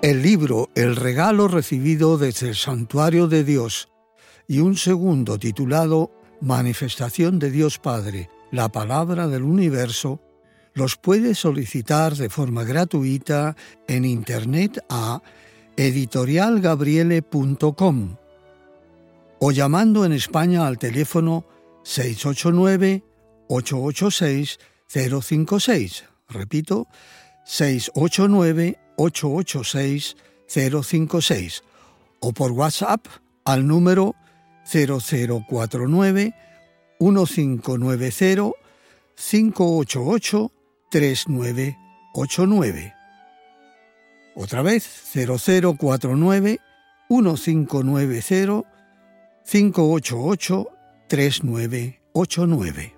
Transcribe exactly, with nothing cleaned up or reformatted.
el libro El regalo recibido desde el Santuario de Dios y un segundo titulado Manifestación de Dios Padre, la palabra del universo, los puedes solicitar de forma gratuita en internet a editorial gabriele punto com o llamando en España al teléfono seis ocho nueve, ocho ocho seis, cero cinco seis. Repito, seis ocho nueve, ocho ocho seis, cero cinco seis. O por WhatsApp al número cero cero cuatro nueve, uno cinco nueve cero, cinco ocho ocho, tres nueve ocho nueve. Otra vez, cero cero cuatro nueve, uno cinco nueve cero, cinco ocho ocho, tres nueve ocho nueve.